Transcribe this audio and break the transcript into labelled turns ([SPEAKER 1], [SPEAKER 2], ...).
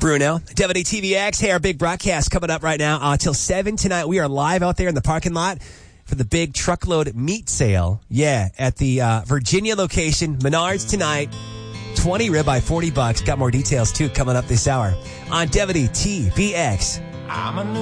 [SPEAKER 1] Bruno. Devity TVX. Hey, our big broadcast coming up right now till 7 tonight. We are live out there in the parking lot for the big truckload meat sale. Yeah, at the Virginia location. Menards tonight. 20 ribeye, $40. Got more details, too, coming up this hour on Devity TVX.